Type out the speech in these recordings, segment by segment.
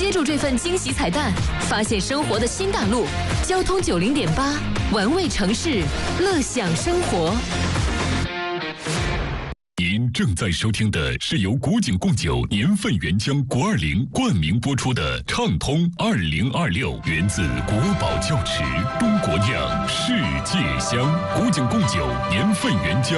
接住这份惊喜彩蛋，发现生活的新大陆。交通90.8，玩味城市，乐享生活。 您正在收听的是由古井贡酒年份原浆520冠名播出的《畅通2026》，源自国宝窖池，中国酿，世界香。古井贡酒年份原浆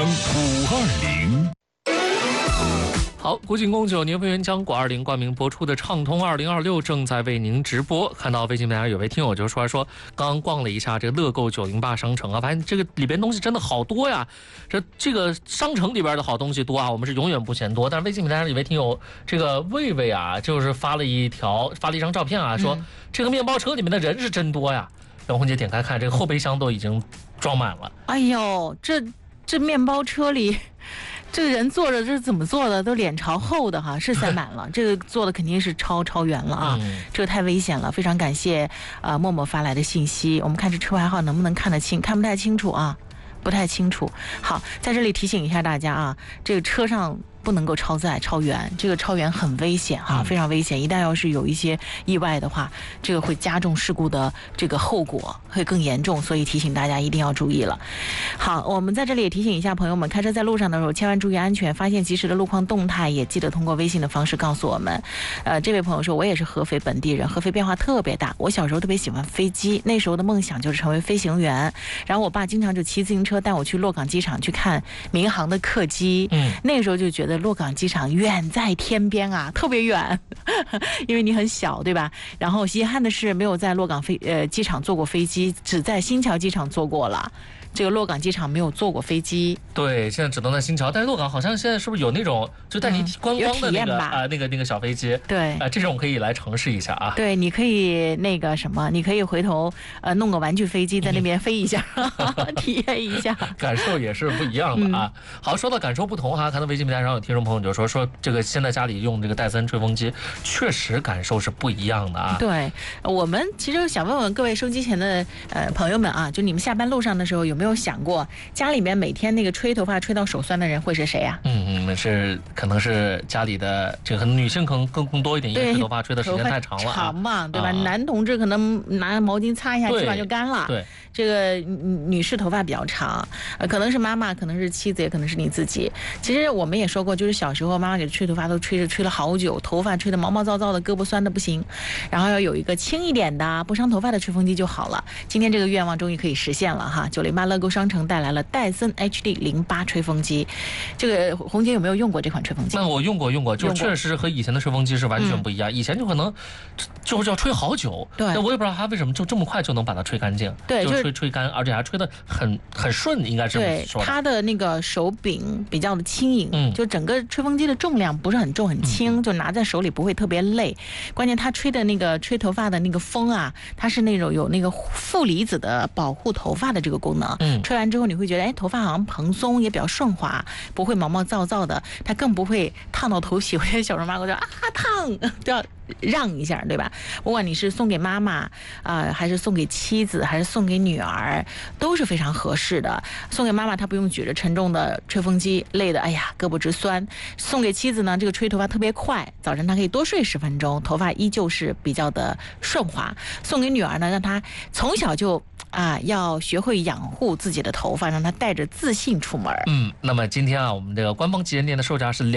520。 好，古井贡酒年份原浆520冠名播出的《畅通2026》正在为您直播。看到微信平台有位听友就说刚刚逛了一下这个乐购908商城啊，发现这个里边东西真的好多呀。这个商城里边的好东西多啊，我们是永远不嫌多。但是微信平台上有位听友这个魏魏啊，就是发了一张照片啊，说这个面包车里面的人是真多呀。然后红姐点开看，这个后备箱都已经装满了。 哎呦，这面包车里。这个人坐着这是怎么做的？都脸朝后的哈，是塞满了。这个做的肯定是超圆了啊！这个太危险了。非常感谢默默发来的信息。我们看这车牌号能不能看得清？看不太清楚啊，不太清楚。好，在这里提醒一下大家啊，这个车上不能够超载超员，这个超员很危险哈，非常危险。一旦要是有一些意外的话，这个会加重事故的这个后果，会更严重，所以提醒大家一定要注意了。好，我们在这里也提醒一下朋友们，开车在路上的时候千万注意安全，发现及时的路况动态也记得通过微信的方式告诉我们。这位朋友说，我也是合肥本地人，合肥变化特别大。我小时候特别喜欢飞机，那时候的梦想就是成为飞行员。然后我爸经常就骑自行车带我去洛港机场去看民航的客机。那个时候就觉得洛港机场远在天边啊，特别远，因为你很小，对吧？然后遗憾的是没有在洛港机场坐过飞机，只在新桥机场坐过了。这个洛港机场没有坐过飞机， 对，现在只能在新桥。但是洛港好像现在是不是有那种就带你观光的那个小飞机？对，这种可以来尝试一下啊。 对，你可以那个什么，你可以回头弄个玩具飞机在那边飞一下，体验一下， 感受也是不一样的啊。好，说到感受不同哈，看到微信平台上有听众朋友就说这个现在家里用这个戴森吹风机，确实感受是不一样的啊。 对，我们其实想问问各位收机前的朋友们啊，就你们下班路上的时候有没有想过，家里面每天那个吹头发吹到手酸的人会是谁呀？ 可能是家里的这个女性可能更多一点，因为吹头发吹的时间太长了， 长嘛，对吧？男同志可能拿毛巾擦一下，基本上就干了。对，这个女士头发比较长，可能是妈妈，可能是妻子，也可能是你自己。其实我们也说过，就是小时候妈妈给吹头发都吹了好久，头发吹得毛毛躁躁的，胳膊酸的不行，然后要有一个轻一点的不伤头发的吹风机就好了。今天这个愿望终于可以实现了哈！908乐购商城带来了戴森 HD08 吹风机。这个红姐有没有用过这款吹风机？ 那我用过，就确实和以前的吹风机是完全不一样。以前就可能就是要吹好久，对，我也不知道它为什么就这么快就能把它吹干净，对，就吹干，而且还吹得很顺，应该是这么说的。 它的那个手柄比较的轻盈，就整个吹风机的重量不是很重很轻，就拿在手里不会特别累。关键它吹的那个吹头发的那个风啊，它是那种有那个负离子的保护头发的这个功能。吹完之后你会觉得头发好像蓬松，也比较顺滑，不会毛毛躁躁的，它更不会烫到头皮。我觉得小时候妈妈说烫，都要让一下，对吧？不管你是送给妈妈还是送给妻子，还是送给女儿，都是非常合适的。送给妈妈，她不用举着沉重的吹风机，累得胳膊直酸；送给妻子呢，这个吹头发特别快，早晨她可以多睡10分钟，头发依旧是比较的顺滑。送给女儿呢，让她从小就要学会养护自己的头发，让她带着自信出门。 那么今天我们这个官方旗舰店的售价是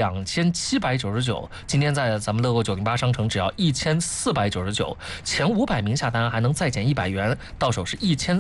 2799，今天在咱们乐购908商城只要1499，前500名下单还能再减100元，到手是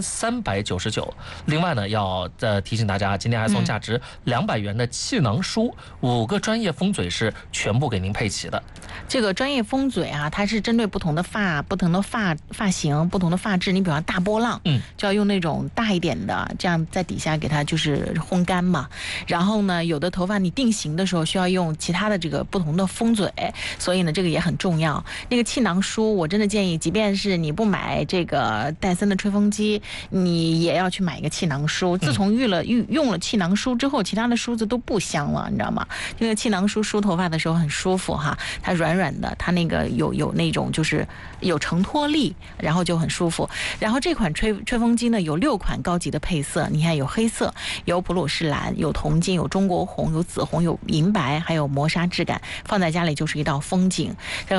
1399。另外呢，要提醒大家，今天还送价值200元的气囊梳，5个专业封嘴是全部给您配齐的。 这个专业封嘴它是针对不同的发型、不同的发质。你比方大波浪，就要用那种大一点的，这样在底下给它就是烘干嘛。然后呢，有的头发你定型的时候需要用其他的这个不同的封嘴，所以呢，这个也很重要。那个气囊梳，我真的建议，即便是你不买这个戴森的吹风机，你也要去买一个气囊梳。自从用了气囊梳之后，其他的梳子都不香了，你知道吗？这个气囊梳梳头发的时候很舒服哈，它软软的，它那个有那种就是有承托力，然后就很舒服。然后这款吹风机呢有6款高级的配色，你看有黑色，有普鲁士蓝，有铜金，有中国红，有紫红，有银白，还有磨砂质感，放在家里就是一道风景。